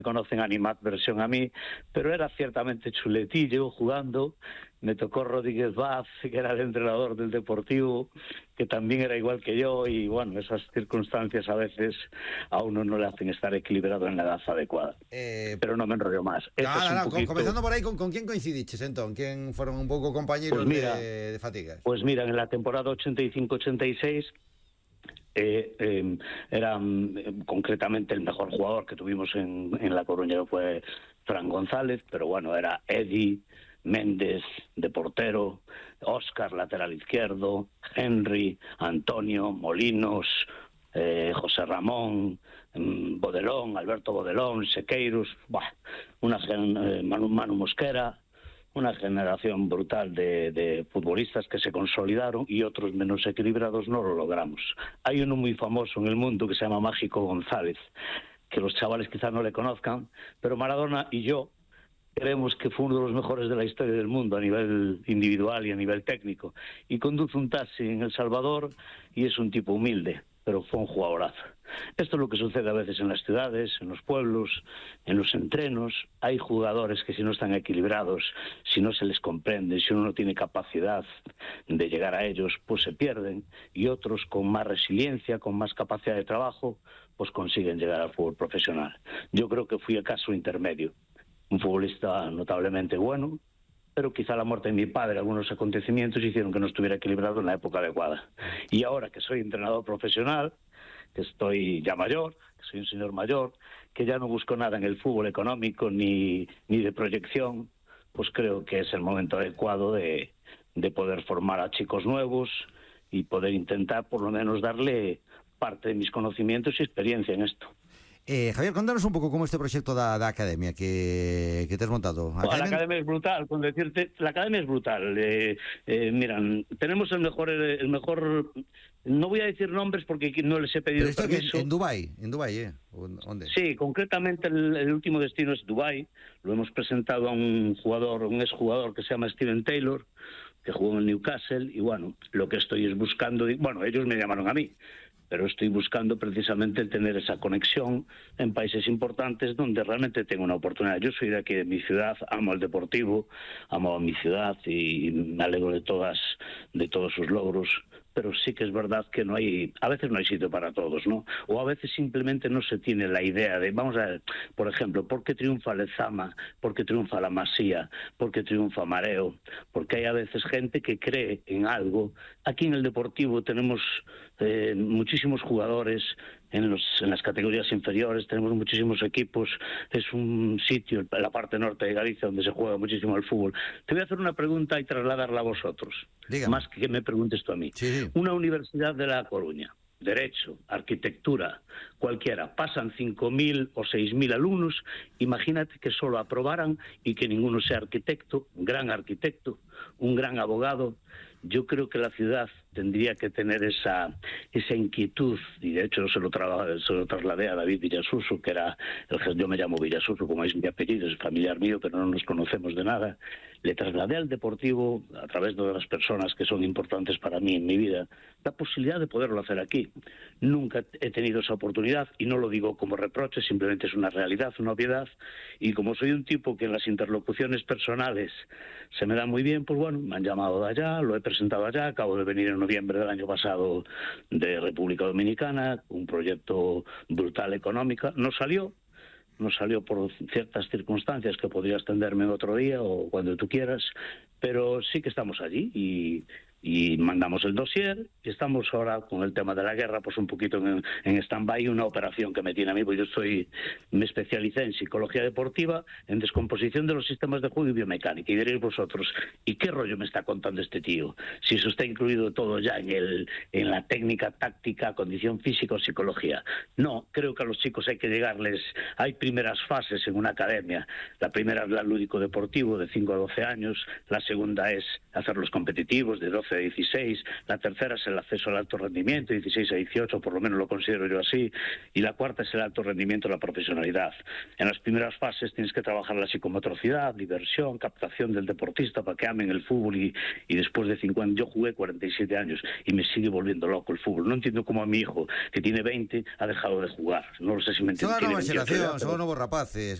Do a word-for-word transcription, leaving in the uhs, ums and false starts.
conocen animadversión a mí, pero era ciertamente chuletillo jugando. Me tocó Rodríguez Vaz, que era el entrenador del Deportivo, que también era igual que yo, y bueno, esas circunstancias a veces a uno no le hacen estar equilibrado en la edad adecuada. Eh, pero no me enrollo más. Claro, es un no, poquito... Comenzando por ahí, ¿con, con quién coincidiches entonces? ¿Quién fueron un poco compañeros pues mira, de, de fatigas? Pues mira, en la temporada ochenta y cinco ochenta y seis... Eh, eh, era eh, concretamente el mejor jugador que tuvimos en, en La Coruña fue Fran González, pero bueno, era Eddie, Méndez de portero, Óscar lateral izquierdo, Henry, Antonio, Molinos, eh, José Ramón, eh, Bodelón, Alberto Bodelón, Sequeiros, bah, una eh, Manu, Manu Mosquera. Una generación brutal de, de futbolistas que se consolidaron y otros menos equilibrados no lo logramos. Hay uno muy famoso en el mundo que se llama Mágico González, que los chavales quizás no le conozcan, pero Maradona y yo creemos que fue uno de los mejores de la historia del mundo a nivel individual y a nivel técnico. Y conduce un taxi en El Salvador y es un tipo humilde, pero fue un jugadorazo. Esto es lo que sucede a veces en las ciudades, en los pueblos, en los entrenos. Hay jugadores que si no están equilibrados, si no se les comprende, si uno no tiene capacidad de llegar a ellos, pues se pierden. Y otros con más resiliencia, con más capacidad de trabajo, pues consiguen llegar al fútbol profesional. Yo creo que fui el caso intermedio. Un futbolista notablemente bueno, pero quizá la muerte de mi padre, algunos acontecimientos hicieron que no estuviera equilibrado en la época adecuada. Y ahora que soy entrenador profesional, que estoy ya mayor, que soy un señor mayor, que ya no busco nada en el fútbol económico ni, ni de proyección, pues creo que es el momento adecuado de, de poder formar a chicos nuevos y poder intentar por lo menos darle parte de mis conocimientos y experiencia en esto. Eh, Javier, contanos un pouco como este proxecto da, da Academia que, que te has montado. Bueno, la Academia es brutal, con decirte, la Academia es brutal. Eh, eh, miran, tenemos el mejor, el mejor, no voy a decir nombres porque no les he pedido Pero esto permiso. En, en Dubái, en Dubái, ¿eh? ¿Dónde? Sí, concretamente el, el último destino es Dubái. Lo hemos presentado a un jugador, un exjugador que se llama Steven Taylor, que jugó en el Newcastle, y bueno, lo que estoy es buscando, bueno, ellos me llamaron a mí, pero estoy buscando precisamente el tener esa conexión en países importantes donde realmente tengo una oportunidad. Yo soy de aquí, de mi ciudad, amo el Deportivo, amo a mi ciudad y me alegro de todas, de todos sus logros, pero sí que es verdad que no hay, a veces no hay sitio para todos, ¿no? O a veces simplemente no se tiene la idea de, vamos a ver, por ejemplo, ¿por qué triunfa Lezama? ¿Por qué triunfa la Masía? ¿Por qué triunfa Mareo? Porque hay a veces gente que cree en algo. Aquí en el Deportivo tenemos eh, muchísimos jugadores en, los, en las categorías inferiores, tenemos muchísimos equipos, es un sitio, en la parte norte de Galicia, donde se juega muchísimo el fútbol. Te voy a hacer una pregunta y trasladarla a vosotros, Dígame. Más que que me preguntes tú a mí. Sí. Una universidad de La Coruña, Derecho, Arquitectura, cualquiera, pasan cinco mil o seis mil alumnos, imagínate que solo aprobaran y que ninguno sea arquitecto, un gran arquitecto, un gran abogado. Yo creo que la ciudad tendría que tener esa esa inquietud, y de hecho se lo, tra se lo trasladé a David Villasuso, que era, el, yo me llamo Villasuso, como es mi apellido, es familiar mío, pero no nos conocemos de nada. Le trasladé al Deportivo, a través de las personas que son importantes para mí en mi vida, la posibilidad de poderlo hacer aquí. Nunca he tenido esa oportunidad, y no lo digo como reproche, simplemente es una realidad, una obviedad, y como soy un tipo que en las interlocuciones personales se me da muy bien, pues bueno, me han llamado de allá, lo he presentado allá, acabo de venir en noviembre del año pasado de República Dominicana, un proyecto brutal económica, no salió, no salió por ciertas circunstancias que podría extenderme otro día o cuando tú quieras, pero sí que estamos allí y, y mandamos el dossier y estamos ahora con el tema de la guerra pues un poquito en, en stand-by, una operación que me tiene a mí, pues yo estoy, me especialicé en psicología deportiva, en descomposición de los sistemas de juego y biomecánica, y diréis vosotros, ¿y qué rollo me está contando este tío? Si eso está incluido todo ya en, el, en la técnica, táctica, condición física o psicología. No, creo que a los chicos hay que llegarles, hay primeras fases en una academia, la primera es la lúdico-deportivo de cinco a doce años, la segunda es hacerlos competitivos de doce catorce a dieciséis, la tercera es el acceso al alto rendimiento, dieciséis a dieciocho, por lo menos lo considero yo así, y la cuarta es el alto rendimiento, la profesionalidad. En las primeras fases tienes que trabajar la psicomotricidad, diversión, captación del deportista para que amen el fútbol y, y después de cincuenta, yo jugué cuarenta y siete años y me sigue volviendo loco el fútbol. No entiendo cómo a mi hijo, que tiene veinte, ha dejado de jugar. No lo sé si me entiendes. Son a nova xeración, son novos rapaces.